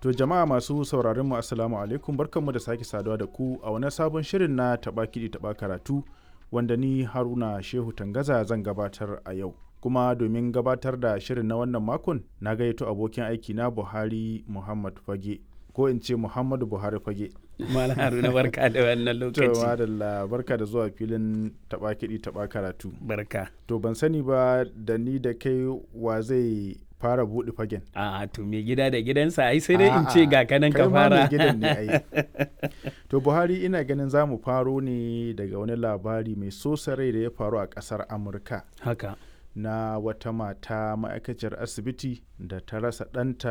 To jama'a masu sauraron mu assalamu alaikum, barkanmu da sake saduwa da ku a wani sabon shirin na taɓa kiɗi taɓa karatu wanda ni Haruna Shehu Tangaza zan gabatar a yau. Kuma domin gabatar da shirin na wannan makon na gayyato abokin aiki na Buhari Muhammad Fage, ko in ce Muhammadu Buhari Fage. Malam Haruna barka da wannan lokaci. To madalla, barka da zuwa filin taɓa kiɗi taɓa karatu. Barka. To ban sani ba da ni da kai wa zai fara buɗe fagen. A to me gida da gidansa ai sai dai in ce ga kanan ka fara. Kai ma gidan ne ai. To Buhari, ina ganin za mu faro ne daga wani labari mai sosa rai da ya faru a ƙasar Amurka. Haka. Na wata mata ma'aikaciyar asibiti da ta rasa ɗanta